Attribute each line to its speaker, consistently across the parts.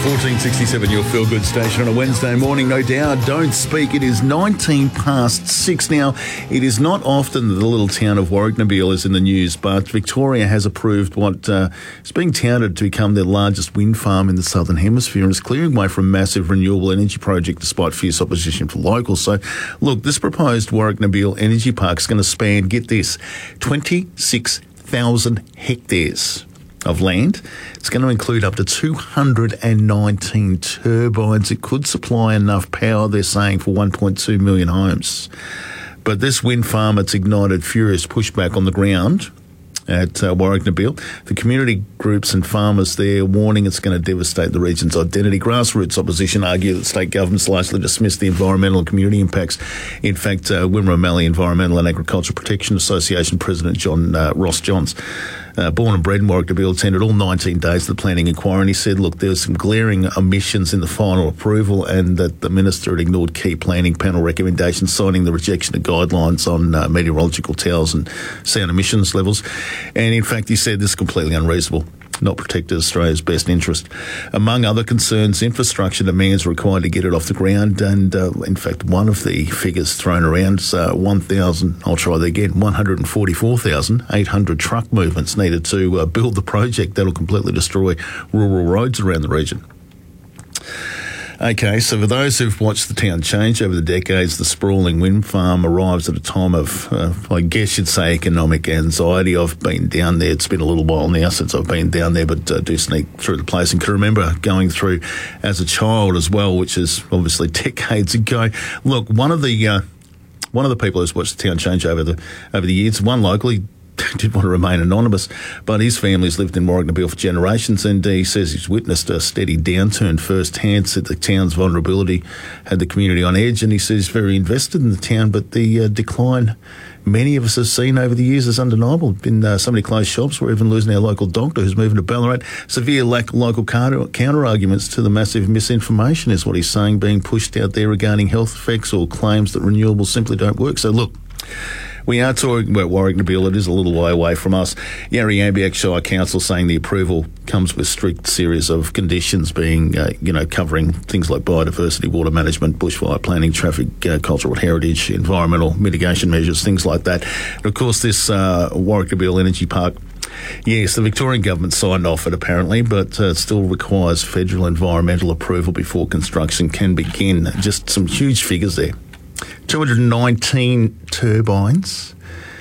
Speaker 1: 1467, your feel-good station on a Wednesday morning. No doubt, don't speak. It is 19 past 6 now. It is not often that the little town of Warracknabeal is in the news, but Victoria has approved what is being touted to become their largest wind farm in the Southern Hemisphere and is clearing way for a massive renewable energy project despite fierce opposition from locals. So, look, this proposed Warracknabeal Energy Park is going to span, get this, 26,000 hectares of land. It's going to include up to 219 turbines. It could supply enough power, they're saying, for 1.2 million homes. But this wind farm, it's ignited furious pushback on the ground at Warracknabeal. The community groups and farmers there warning it's going to devastate the region's identity. Grassroots opposition argue that state governments largely dismiss the environmental and community impacts. In fact, Wimmera Mallee Environmental and Agriculture Protection Association President Ross Johns, born and bred in Warracknabeal, attended all 19 days of the planning inquiry, and he said, look, there were some glaring omissions in the final approval and that the minister had ignored key planning panel recommendations, citing the rejection of guidelines on meteorological towers and sound emissions levels. And in fact, he said this is completely unreasonable, not protected Australia's best interest. Among other concerns, infrastructure demands are required to get it off the ground, and in fact, one of the figures thrown around is 144,800 truck movements needed to build the project that'll completely destroy rural roads around the region. Okay, so for those who've watched the town change over the decades, the sprawling wind farm arrives at a time of, I guess you'd say, economic anxiety. I've been down there. It's been a little while now since I've been down there, but do sneak through the place and can remember going through as a child as well, which is obviously decades ago. Look, one of the people who's watched the town change over the years, one locally, did want to remain anonymous, but his family's lived in Warracknabeal for generations, and he says he's witnessed a steady downturn firsthand, said the town's vulnerability had the community on edge, and he says he's very invested in the town, but the decline many of us have seen over the years is undeniable. Been so many closed shops, we're even losing our local doctor who's moving to Ballarat. Severe lack of local counter-arguments to the massive misinformation is what he's saying being pushed out there regarding health effects or claims that renewables simply don't work. So look, we are talking about Warracknabeal. It is a little way away from us. Yarriambiack Shire Council saying the approval comes with strict series of conditions being, covering things like biodiversity, water management, bushfire planning, traffic, cultural heritage, environmental mitigation measures, things like that. And of course, this Warracknabeal Energy Park, yes, the Victorian government signed off it apparently, but it still requires federal environmental approval before construction can begin. Just some huge figures there. 219 turbines,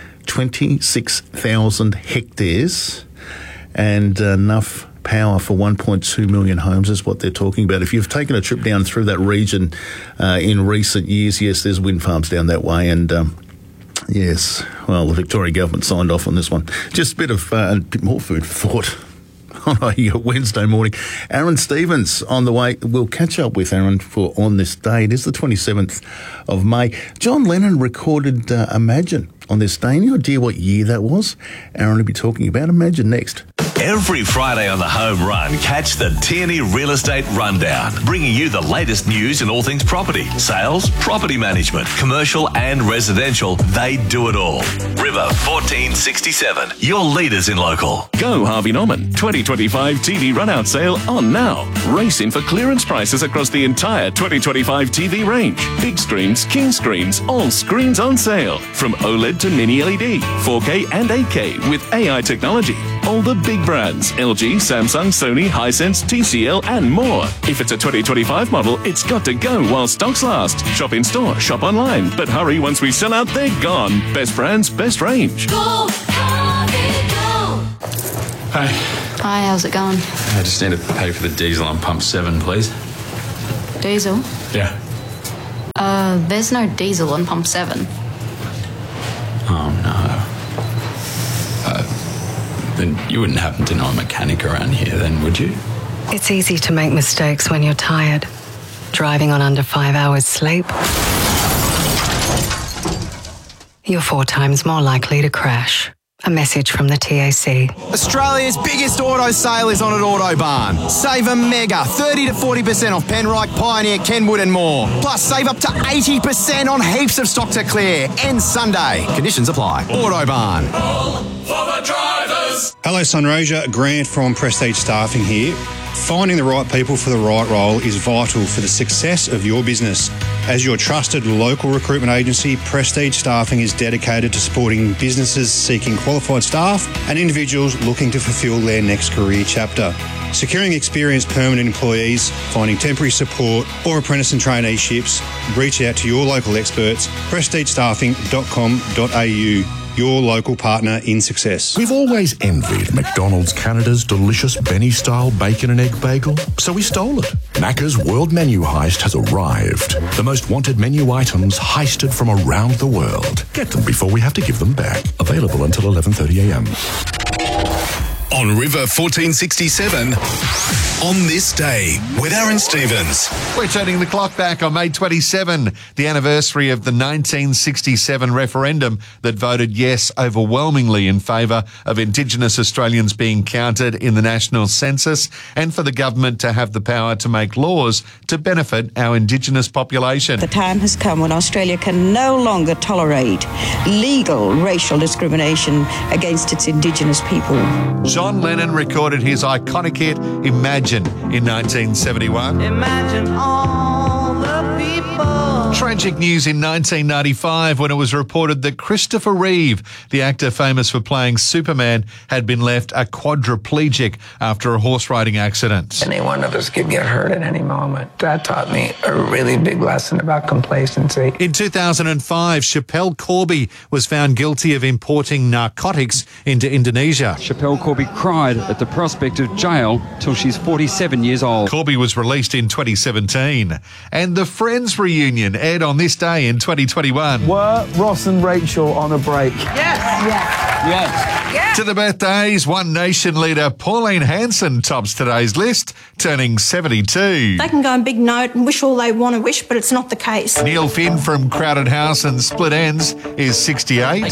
Speaker 1: 26,000 hectares, and enough power for 1.2 million homes is what they're talking about. If you've taken a trip down through that region in recent years, yes, there's wind farms down that way, and yes, well, the Victorian government signed off on this one. Just a bit more food for thought on a Wednesday morning. Aaron Stevens on the way. We'll catch up with Aaron on this day. It is the 27th of May. John Lennon recorded Imagine on this day. Any idea what year that was? Aaron will be talking about Imagine next.
Speaker 2: Every Friday on the Home Run, catch the Tierney Real Estate Rundown, bringing you the latest news in all things property, sales, property management, commercial and residential. They do it all. River 1467, your leaders in local.
Speaker 3: Go Harvey Norman, 2025 TV run-out sale on now. Race in for clearance prices across the entire 2025 TV range. Big screens, king screens, all screens on sale. From OLED to mini LED, 4K and 8K with AI technology. All the big brands, LG, Samsung, Sony, Hisense, TCL and more. If it's a 2025 model, it's got to go while stocks last. Shop in store, shop online. But hurry, once we sell out, they're gone. Best brands, best range.
Speaker 4: Go, Harvey, go!
Speaker 5: Hi.
Speaker 4: Hi, how's it going?
Speaker 5: I just need to pay for the diesel on pump 7, please.
Speaker 4: Diesel?
Speaker 5: Yeah.
Speaker 4: There's no diesel on pump 7.
Speaker 5: Oh, no. Then you wouldn't happen to know a mechanic around here then, would you?
Speaker 6: It's easy to make mistakes when you're tired. Driving on under 5 hours sleep. You're 4 times more likely to crash. A message from the TAC.
Speaker 7: Australia's biggest auto sale is on at Autobarn. Save a mega 30 to 40% off Penrite, Pioneer, Kenwood and more. Plus save up to 80% on heaps of stock to clear. Ends Sunday. Conditions apply. Autobarn.
Speaker 8: For the drivers.
Speaker 9: Hello Sunraysia, Grant from Prestige Staffing here. Finding the right people for the right role is vital for the success of your business. As your trusted local recruitment agency, Prestige Staffing is dedicated to supporting businesses seeking qualified staff and individuals looking to fulfil their next career chapter. Securing experienced permanent employees, finding temporary support or apprentice and traineeships, reach out to your local experts, prestigestaffing.com.au. Your local partner in success.
Speaker 10: We've always envied McDonald's Canada's delicious Benny-style bacon and egg bagel, so we stole it. Macca's World Menu Heist has arrived. The most wanted menu items heisted from around the world. Get them before we have to give them back. Available until 11:30 a.m.
Speaker 8: On River 1467, on this day with Aaron Stevens.
Speaker 11: We're turning the clock back on May 27, the anniversary of the 1967 referendum that voted yes overwhelmingly in favour of Indigenous Australians being counted in the national census and for the government to have the power to make laws to benefit our Indigenous population.
Speaker 12: The time has come when Australia can no longer tolerate legal racial discrimination against its Indigenous people.
Speaker 11: John Lennon recorded his iconic hit Imagine in 1971.
Speaker 13: Imagine all the people.
Speaker 11: Tragic news in 1995 when it was reported that Christopher Reeve, the actor famous for playing Superman, had been left a quadriplegic after a horse riding accident.
Speaker 14: Any one of us could get hurt at any moment. That taught me a really big lesson about complacency.
Speaker 11: In 2005, Schapelle Corby was found guilty of importing narcotics into Indonesia.
Speaker 15: Schapelle Corby cried at the prospect of jail till she's 47 years old.
Speaker 11: Corby was released in 2017. And the Friends reunion aired on this day in 2021.
Speaker 16: Were Ross and Rachel on a break?
Speaker 11: Yes. To the birthdays, One Nation leader Pauline Hanson tops today's list, turning 72.
Speaker 17: They can go on big note and wish all they want to wish, but it's not the case.
Speaker 11: Neil Finn from Crowded House and Split Ends is 68.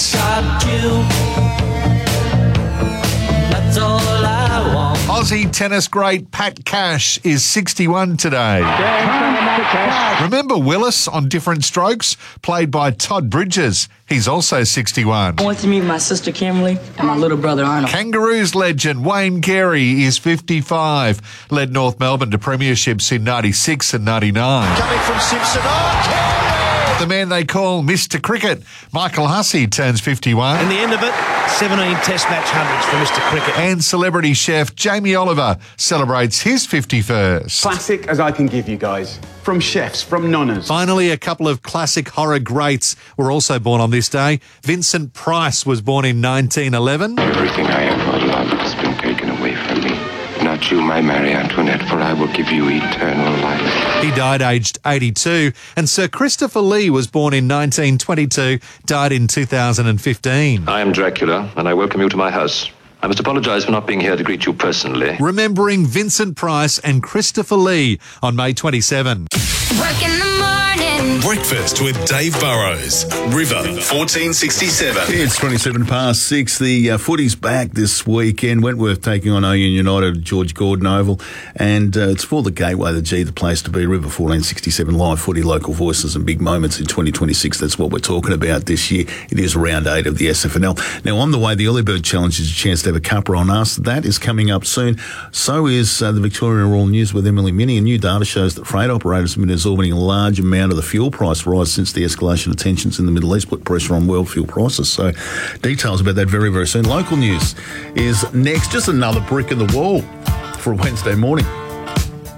Speaker 11: Aussie tennis great Pat Cash is 61 today. Remember Willis on Different Strokes, played by Todd Bridges? He's also 61.
Speaker 18: I want to meet my sister Kimberly and my little brother Arnold.
Speaker 11: Kangaroos legend Wayne Carey is 55. Led North Melbourne to premierships in 96 and 99.
Speaker 8: Coming from Simpson,
Speaker 11: The man they call Mr. Cricket, Michael Hussey, turns 51.
Speaker 19: And the end of it, 17 Test match hundreds for Mr. Cricket.
Speaker 11: And celebrity chef Jamie Oliver celebrates his 51st.
Speaker 20: Classic as I can give you guys. From chefs, from nonnas.
Speaker 11: Finally, a couple of classic horror greats were also born on this day. Vincent Price was born in 1911.
Speaker 21: Everything I ever loved has been taken away from me. Not you, my Marie Antoinette, for I will give you eternal life.
Speaker 11: He died aged 82. And Sir Christopher Lee was born in 1922, died in 2015.
Speaker 22: I am Dracula, and I welcome you to my house. I must apologise for not being here to greet you personally.
Speaker 11: Remembering Vincent Price and Christopher Lee on May 27.
Speaker 8: Work in the morning. Breakfast with Dave Burrows. River 1467.
Speaker 1: It's 27 past 6. The footy's back this weekend. Wentworth taking on Owen United at George Gordon Oval. And it's for the Gateway, the G, the place to be. River 1467, live footy, local voices and big moments in 2026. That's what we're talking about this year. It is round 8 of the SFNL. Now, on the way, the Early Bird Challenge is a chance to have a cuppa on us. That is coming up soon. So is the Victoria Royal News with Emily Minnie. A new data shows that freight operators have been absorbing a large amount of the fuel price rise since the escalation of tensions in the Middle East put pressure on world fuel prices. So details about that very, very soon. Local news is next. Just another brick in the wall for a Wednesday morning.